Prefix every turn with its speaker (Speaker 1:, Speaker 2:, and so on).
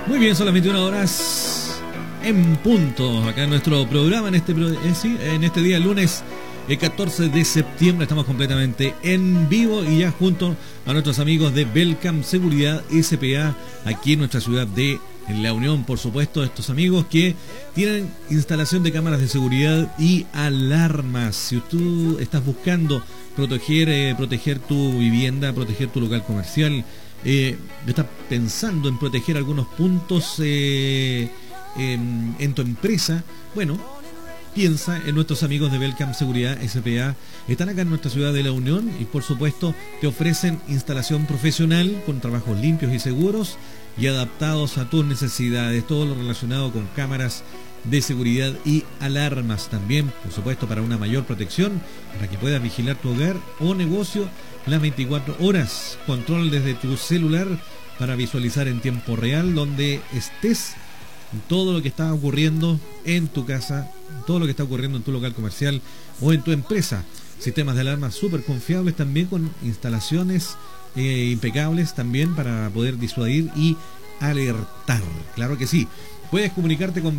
Speaker 1: Muy bien, son las 21 horas en punto. Acá en nuestro programa, en este día lunes 14 de septiembre, estamos completamente en vivo y ya junto a nuestros amigos de Belcam Seguridad S.p.A. aquí en nuestra ciudad de La Unión, por supuesto, estos amigos que tienen instalación de cámaras de seguridad y alarmas. Si tú estás buscando proteger tu vivienda, proteger tu local comercial, estás pensando en proteger algunos puntos en tu empresa, bueno, piensa en nuestros amigos de Belcam Seguridad S.p.A. Están acá en nuestra ciudad de La Unión y por supuesto te ofrecen instalación profesional con trabajos limpios y seguros y adaptados a tus necesidades, todo lo relacionado con cámaras de seguridad y alarmas también, por supuesto, para una mayor protección, para que puedas vigilar tu hogar o negocio las 24 horas. Control desde tu celular para visualizar en tiempo real donde estés todo lo que está ocurriendo en tu casa, todo lo que está ocurriendo en tu local comercial o en tu empresa. Sistemas de alarmas súper confiables también, con instalaciones impecables también para poder disuadir y alertar. Claro que sí. Puedes comunicarte con